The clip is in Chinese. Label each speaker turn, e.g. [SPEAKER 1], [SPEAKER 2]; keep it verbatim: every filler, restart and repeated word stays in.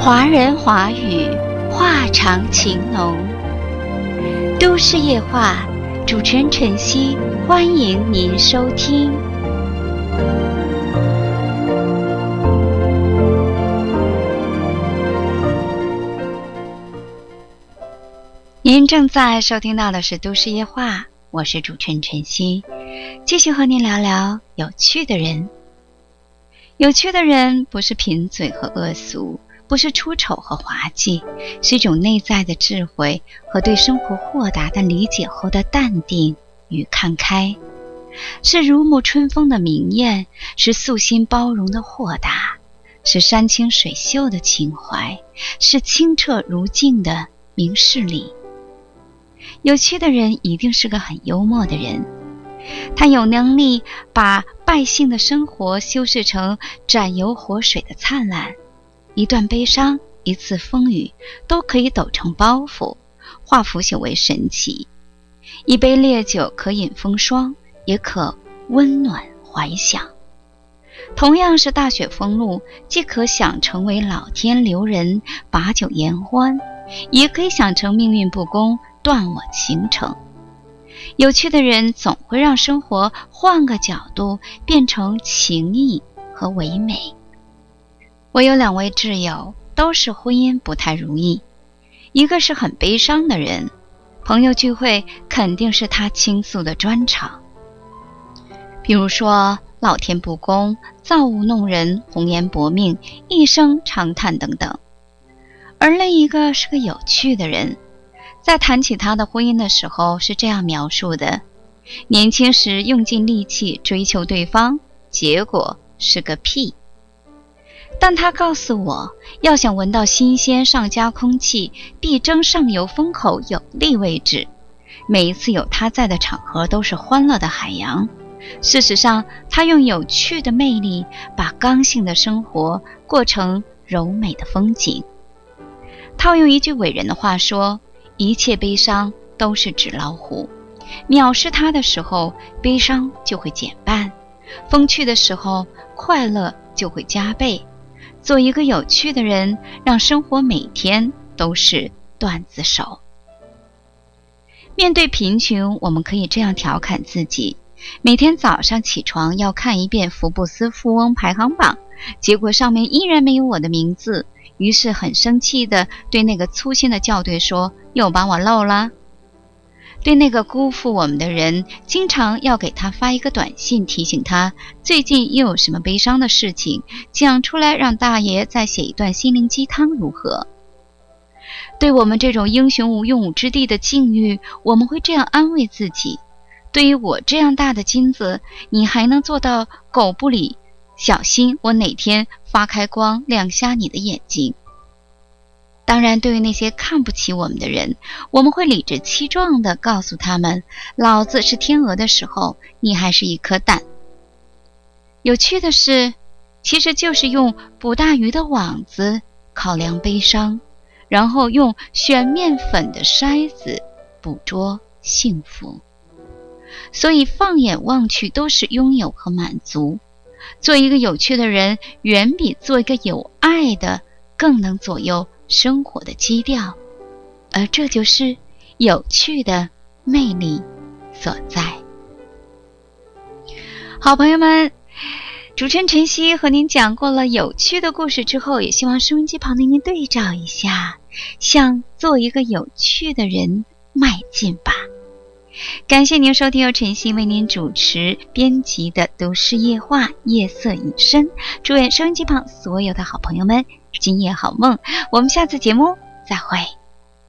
[SPEAKER 1] 华人华语，话长情浓。都市夜话，主持人晨曦，欢迎您收听。您正在收听到的是都市夜话，我是主持人晨曦，继续和您聊聊有趣的人。有趣的人不是贫嘴和恶俗，不是出丑和滑稽，是一种内在的智慧和对生活豁达的理解后的淡定与看开，是如沐春风的明艳，是素心包容的豁达，是山清水秀的情怀，是清澈如镜的明事理。有趣的人一定是个很幽默的人，他有能力把百姓的生活修饰成展油活水的灿烂，一段悲伤，一次风雨，都可以抖成包袱，化腐朽为神奇。一杯烈酒可饮风霜，也可温暖怀想。同样是大雪封路，既可想成为老天留人，把酒言欢，也可以想成命运不公，断我情程。有趣的人总会让生活换个角度，变成情谊和唯美。我有两位挚友，都是婚姻不太如意。一个是很悲伤的人，朋友聚会肯定是他倾诉的专场，比如说老天不公，造物弄人，红颜薄命，一生长叹等等。而另一个是个有趣的人，在谈起他的婚姻的时候是这样描述的：年轻时用尽力气追求对方，结果是个屁。但他告诉我，要想闻到新鲜上佳空气，必争上游风口有利位置。每一次有他在的场合都是欢乐的海洋。事实上，他用有趣的魅力，把刚性的生活过成柔美的风景。套用一句伟人的话说，一切悲伤都是纸老虎，藐视它的时候，悲伤就会减半；风趣的时候，快乐就会加倍。做一个有趣的人，让生活每天都是段子手。面对贫穷，我们可以这样调侃自己：每天早上起床要看一遍福布斯富翁排行榜，结果上面依然没有我的名字，于是很生气地对那个粗心的校对说，又把我漏了。对那个辜负我们的人，经常要给他发一个短信，提醒他最近又有什么悲伤的事情，讲出来让大爷再写一段心灵鸡汤如何？对我们这种英雄无用武之地的境遇，我们会这样安慰自己：对于我这样大的金子，你还能做到狗不理，小心我哪天发开光亮瞎你的眼睛。当然，对于那些看不起我们的人，我们会理直气壮地告诉他们，老子是天鹅的时候，你还是一颗蛋。有趣的是，其实就是用捕大鱼的网子考量悲伤，然后用选面粉的筛子捕捉幸福。所以放眼望去都是拥有和满足。做一个有趣的人，远比做一个有爱的更能左右生活的基调，而这就是有趣的魅力所在。好朋友们，主持人晨曦和您讲过了有趣的故事之后，也希望收音机旁的您对照一下，向做一个有趣的人迈进吧。感谢您收听由晨曦为您主持编辑的都市夜话夜色已深，祝愿收音机旁所有的好朋友们今夜好梦，我们下次节目再会。